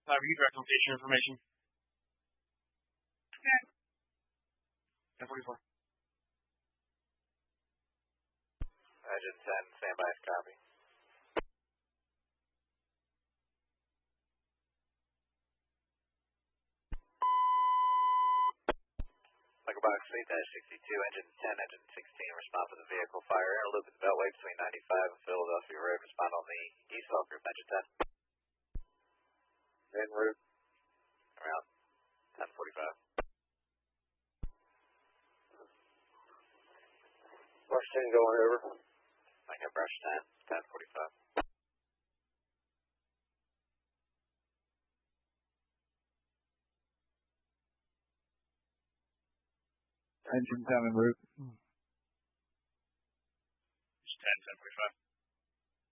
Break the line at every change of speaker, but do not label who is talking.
Review direct location information.
Okay.
1044.
Engine 10, standby, copy. Michael Box 8-62, engine 10, engine 16, respond for the vehicle fire in a loop at the Beltway between 95 and Philadelphia Road. Respond on the eastbound group, engine 10. En route. Around 10:45.
Brush 10 going over.
I got brush 10, 10:45.
Engine 10 en route.
It's 10:45.